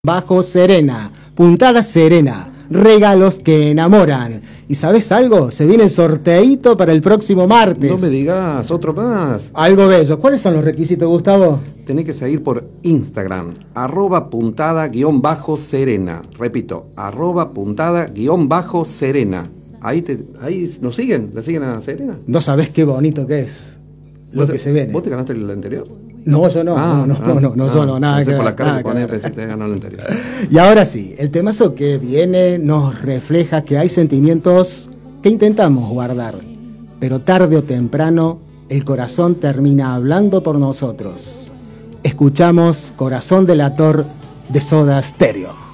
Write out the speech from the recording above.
Bajo Serena, Puntada Serena, regalos que enamoran. ¿Y sabes algo? Se viene el sorteíto para el próximo martes. No me digas, otro más. Algo de eso. ¿Cuáles son los requisitos, Gustavo? Tenés que seguir por Instagram, @puntada_serena. Repito, @puntada_serena. Ahí nos siguen, ¿la siguen a Serena? No sabés qué bonito que es lo que se viene. ¿Vos te ganaste el anterior? No, yo no, no, nada que por la cara ver, que ponés, pensé que te ganó el anterior. Y ahora sí, el temazo que viene nos refleja que hay sentimientos que intentamos guardar, pero tarde o temprano el corazón termina hablando por nosotros. Escuchamos Corazón Delator de Soda Stereo.